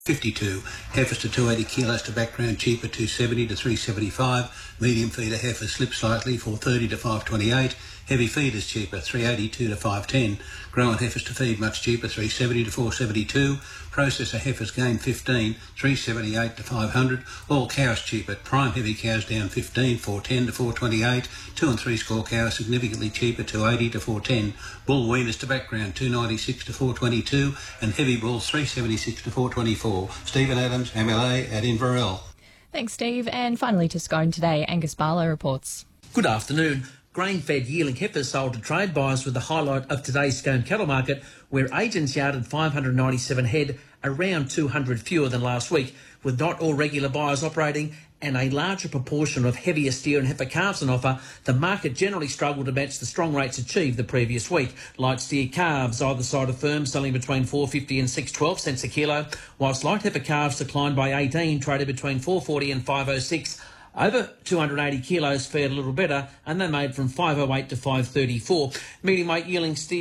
52. Heifers to 280 kilos to background cheaper, 270 to 375. Medium feeder heifers slip slightly, 430 to 528. Heavy feeders cheaper, 382 to 510. Grown heifers to feed much cheaper, 370 to 472. Processor heifers gain 15, 378 to 500. All cows cheaper. Prime heavy cows down 15, 410 to 428. 2 and 3 score cows significantly cheaper, 280 to 410. Bull weaners to background, 296 to 422. And heavy bulls, 376 to 424. Stephen Adams, MLA at Inverell. Thanks, Steve. And finally to Scone today, Angus Barlow reports. Good afternoon. Grain-fed yearling heifers sold to trade buyers with the highlight of today's Scone cattle market, where agents yarded 597 head, around 200 fewer than last week, with not all regular buyers operating and a larger proportion of heavier steer and heifer calves on offer. The market generally struggled to match the strong rates achieved the previous week. Light steer calves either side of firm selling between 4.50 and 6.12 cents a kilo, whilst light heifer calves declined by 18, traded between 4.40 and 5.06. Over 280 kilos fared a little better, and they made from 5.08 to 5.34. Medium weight yearling steer